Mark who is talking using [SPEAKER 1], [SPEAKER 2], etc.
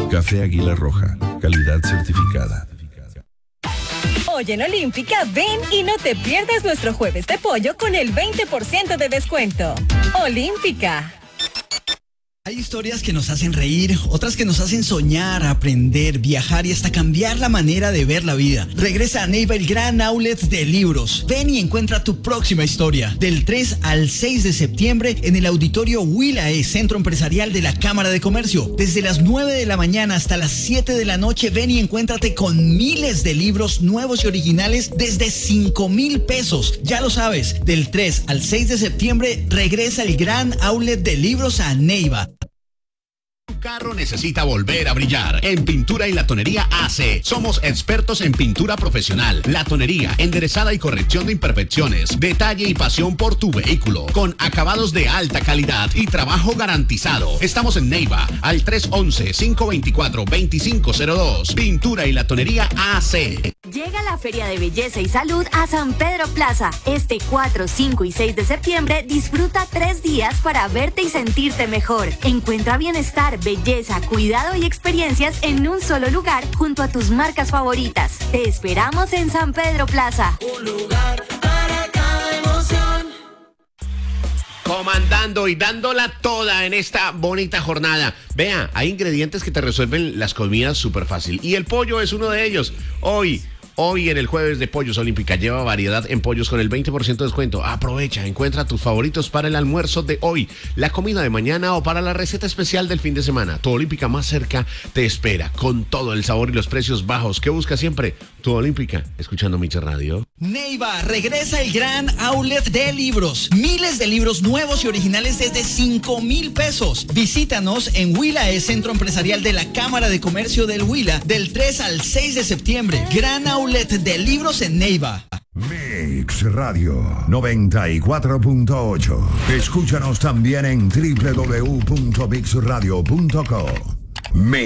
[SPEAKER 1] Café Águila Roja, calidad certificada.
[SPEAKER 2] Hoy en Olímpica, ven y no te pierdas nuestro jueves de pollo con el 20% de descuento. Olímpica.
[SPEAKER 3] Hay historias que nos hacen reír, otras que nos hacen soñar, aprender, viajar y hasta cambiar la manera de ver la vida. Regresa a Neiva el gran outlet de libros. Ven y encuentra tu próxima historia. Del 3 al 6 de septiembre en el auditorio Huila, Centro Empresarial de la Cámara de Comercio. Desde las 9 de la mañana hasta las 7 de la noche, ven y encuéntrate con miles de libros nuevos y originales desde 5,000 pesos. Ya lo sabes, del 3 al 6 de septiembre regresa el gran outlet de libros a Neiva.
[SPEAKER 4] Tu carro necesita volver a brillar. En Pintura y Latonería AC. Somos expertos en pintura profesional, latonería, enderezada y corrección de imperfecciones, detalle y pasión por tu vehículo, con acabados de alta calidad y trabajo garantizado. Estamos en Neiva, al 311-524-2502. Pintura y Latonería AC.
[SPEAKER 5] Llega la Feria de Belleza y Salud a San Pedro Plaza. Este 4, 5 y 6 de septiembre disfruta 3 días para verte y sentirte mejor. Encuentra bienestar, belleza, cuidado y experiencias en un solo lugar junto a tus marcas favoritas. Te esperamos en San Pedro Plaza.
[SPEAKER 6] Un lugar para cada emoción.
[SPEAKER 4] Comandando y dándola toda en esta bonita jornada. Vea, hay ingredientes que te resuelven las comidas súper fácil. Y el pollo es uno de ellos. Hoy en el jueves de Pollos Olímpica lleva variedad en pollos con el 20% de descuento. Aprovecha, encuentra tus favoritos para el almuerzo de hoy, la comida de mañana o para la receta especial del fin de semana. Tu Olímpica más cerca te espera con todo el sabor y los precios bajos que busca siempre. Tu Olímpica, escuchando Miche Radio.
[SPEAKER 3] Neiva, regresa el gran outlet de libros. Miles de libros nuevos y originales desde 5,000 pesos. Visítanos en Huila, Centro Empresarial de la Cámara de Comercio del Huila, del 3 al 6 de septiembre. Gran outlet de libros en Neiva.
[SPEAKER 7] Mix Radio 94.8. Escúchanos también en www.mixradio.co.